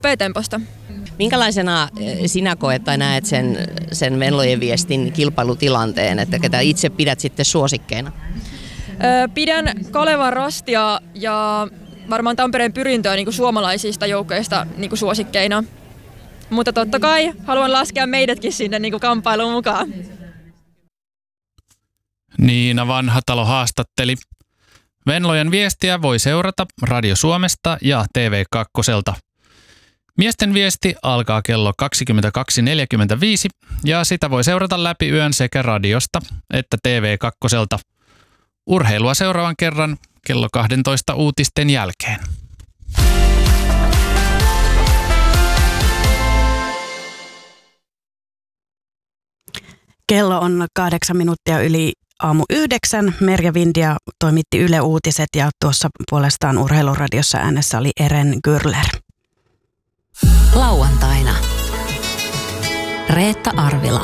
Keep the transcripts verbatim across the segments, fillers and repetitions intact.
P-temposta. Minkälaisena sinä koet tai näet sen, sen Venlojen viestin kilpailutilanteen, että ketä itse pidät sitten suosikkeina? Öö, pidän Kalevan Rastia ja varmaan Tampereen Pyrintöä niin kuin suomalaisista joukkoista niin kuin suosikkeina. Mutta totta kai haluan laskea meidätkin sinne niin kuin kamppailuun mukaan. Niina Vanhatalo haastatteli. Venlojen viestiä voi seurata Radio Suomesta ja T V kakkoselta. Miesten viesti alkaa kello kaksikymmentäkaksi neljäkymmentäviisi ja sitä voi seurata läpi yön sekä radiosta että T V kakkoselta. Urheilua seuraavan kerran kello kaksitoista uutisten jälkeen. Kello on kahdeksan minuuttia yli aamu yhdeksän. Merja Vindia toimitti Yle Uutiset ja tuossa puolestaan Urheiluradiossa äänessä oli Eren Gürler. Lauantaina. Reetta Arvila.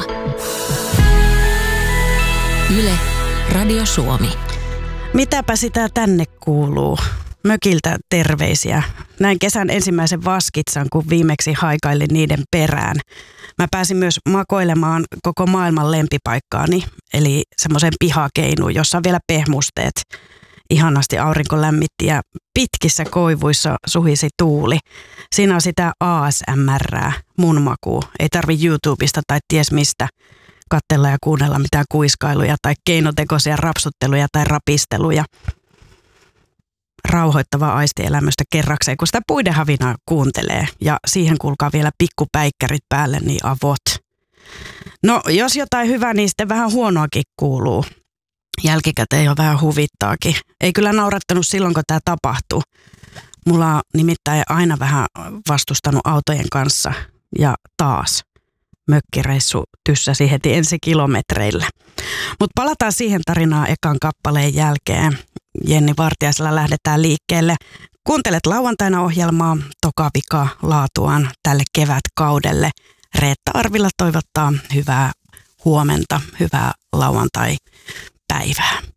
Yle, Radio Suomi. Mitäpä sitä tänne kuuluu? Mökiltä terveisiä. Näin kesän ensimmäisen vaskitsan, kun viimeksi haikailin niiden perään. Mä pääsin myös makoilemaan koko maailman lempipaikkaani, eli semmoisen pihakeinuun, jossa on vielä pehmusteet. Ihanasti aurinko lämmitti ja pitkissä koivuissa suhisi tuuli. Siinä on sitä A S M R:ää, mun makuu. Ei tarvi YouTubesta tai ties mistä katsella ja kuunnella mitään kuiskailuja tai keinotekoisia rapsutteluja tai rapisteluja. Rauhoittavaa aistielämystä kerrakseen, kun sitä puiden havinaa kuuntelee. Ja siihen kuulkaa vielä pikkupäikkärit päälle, niin avot. No, jos jotain hyvää, niin sitten vähän huonoakin kuuluu. Jälkikäteen jo vähän huvittaakin. Ei kyllä naurattanut silloin, kun tämä tapahtui. Mulla on nimittäin aina vähän vastustanut autojen kanssa. Ja taas mökkireissu tyssäsi heti ensi kilometreillä. Mutta palataan siihen tarinaan ekan kappaleen jälkeen. Jenni Vartiaisella lähdetään liikkeelle. Kuuntelet lauantaina ohjelmaa, toka vika laatuaan tälle kevätkaudelle. Reetta Arvila toivottaa hyvää huomenta, hyvää lauantai-päivää.